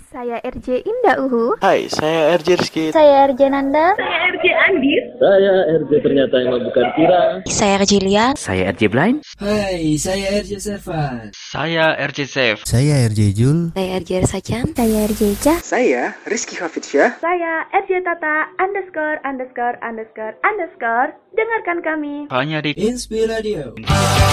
Saya RJ Indah Uhu. Hai, saya RJ Rizky. Saya RJ Nanda. Saya RJ Andis. Saya RJ ternyata yang bukan Tira. Saya RJ Lia. Saya RJ Blind. Hai, saya RJ Servan. Saya RJ Safe. Saya RJ Jul. Saya RJ Sacan. Saya RJ Ica. Saya Rizky Hafidsyah. Saya RJ Tata ______. Dengarkan kami Hanya di Inspiradio.